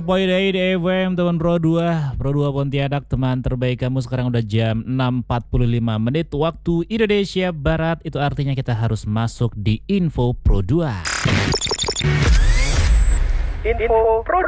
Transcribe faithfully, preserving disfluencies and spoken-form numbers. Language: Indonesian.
poin delapan F M teman Pro dua Pro dua Pontianak, teman terbaik kamu. Sekarang udah jam enam empat puluh lima menit waktu Indonesia Barat. Itu artinya kita harus masuk di Info Pro dua. Info Pro